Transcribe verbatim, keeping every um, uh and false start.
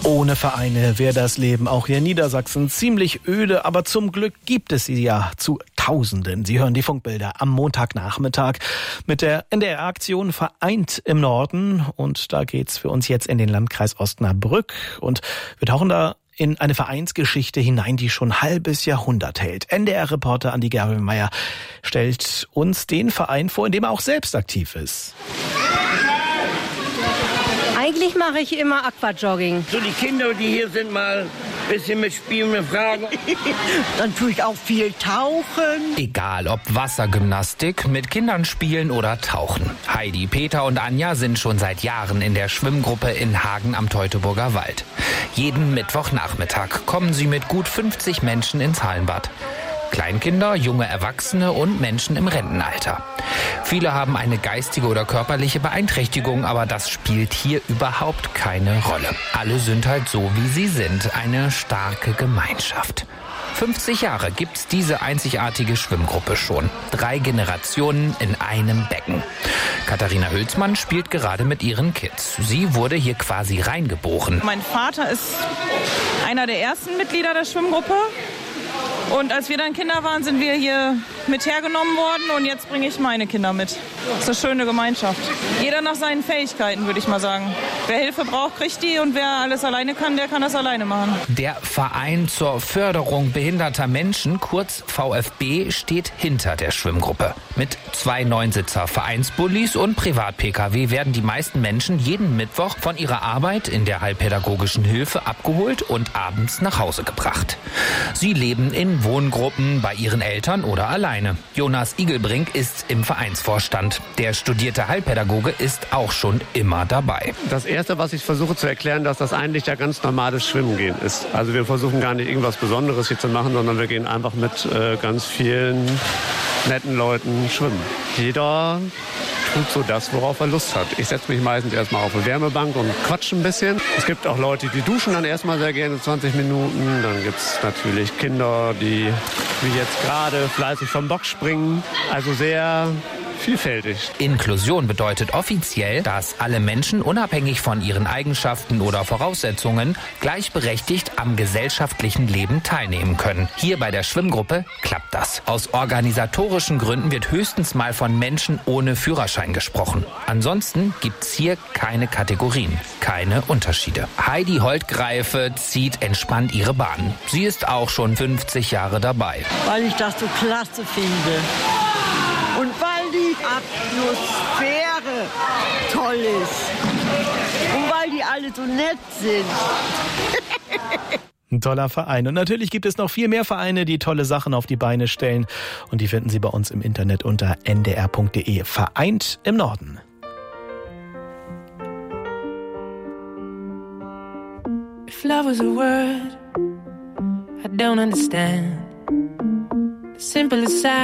Ohne Vereine wäre das Leben auch hier in Niedersachsen ziemlich öde, aber zum Glück gibt es sie ja zu Tausenden. Sie hören die Funkbilder am Montagnachmittag mit der N D R-Aktion Vereint im Norden. Und da geht's für uns jetzt in den Landkreis Osnabrück. Und wir tauchen da in eine Vereinsgeschichte hinein, die schon ein halbes Jahrhundert hält. N D R-Reporter Andi Germelmeier stellt uns den Verein vor, in dem er auch selbst aktiv ist. Eigentlich mache ich immer Aquajogging. So die Kinder, die hier sind, mal ein bisschen mitspielen, mit Fragen. Dann tue ich auch viel tauchen. Egal ob Wassergymnastik, mit Kindern spielen oder tauchen. Heidi, Peter und Anja sind schon seit Jahren in der Schwimmgruppe in Hagen am Teutoburger Wald. Jeden Mittwochnachmittag kommen sie mit gut fünfzig Menschen ins Hallenbad. Kleinkinder, junge Erwachsene und Menschen im Rentenalter. Viele haben eine geistige oder körperliche Beeinträchtigung, aber das spielt hier überhaupt keine Rolle. Alle sind halt so, wie sie sind. Eine starke Gemeinschaft. fünfzig Jahre gibt's diese einzigartige Schwimmgruppe schon. Drei Generationen in einem Becken. Katharina Hülsmann spielt gerade mit ihren Kids. Sie wurde hier quasi reingeboren. Mein Vater ist einer der ersten Mitglieder der Schwimmgruppe. Und als wir dann Kinder waren, sind wir hier mit hergenommen worden und jetzt bringe ich meine Kinder mit. Das ist eine schöne Gemeinschaft. Jeder nach seinen Fähigkeiten, würde ich mal sagen. Wer Hilfe braucht, kriegt die und wer alles alleine kann, der kann das alleine machen. Der Verein zur Förderung behinderter Menschen, kurz V F B, steht hinter der Schwimmgruppe. Mit zwei Neunsitzer Vereinsbullis und Privat-P K W werden die meisten Menschen jeden Mittwoch von ihrer Arbeit in der heilpädagogischen Hilfe abgeholt und abends nach Hause gebracht. Sie leben in Wohngruppen bei ihren Eltern oder alleine. Jonas Igelbrink ist im Vereinsvorstand. Der studierte Heilpädagoge ist auch schon immer dabei. Das Erste, was ich versuche zu erklären, dass das eigentlich ja ganz normales Schwimmen gehen ist. Also wir versuchen gar nicht irgendwas Besonderes hier zu machen, sondern wir gehen einfach mit äh, ganz vielen netten Leuten schwimmen. Jeder tut so das, worauf er Lust hat. Ich setze mich meistens erstmal auf eine Wärmebank und quatsche ein bisschen. Es gibt auch Leute, die duschen dann erstmal sehr gerne zwanzig Minuten. Dann gibt es natürlich Kinder, die wie jetzt gerade fleißig vom Bock springen. Also sehr vielfältig. Inklusion bedeutet offiziell, dass alle Menschen unabhängig von ihren Eigenschaften oder Voraussetzungen gleichberechtigt am gesellschaftlichen Leben teilnehmen können. Hier bei der Schwimmgruppe klappt das. Aus organisatorischen Gründen wird höchstens mal von Menschen ohne Führerschein gesprochen. Ansonsten gibt's hier keine Kategorien, keine Unterschiede. Heidi Holtgreife zieht entspannt ihre Bahn. Sie ist auch schon fünfzig Jahre dabei. Weil ich das so klasse finde. Und weil die Atmosphäre toll ist. Und weil die alle so nett sind. Ein toller Verein. Und natürlich gibt es noch viel mehr Vereine, die tolle Sachen auf die Beine stellen. Und die finden Sie bei uns im Internet unter n d r punkt d e. Vereint im Norden. If love was a word I don't understand, the simplest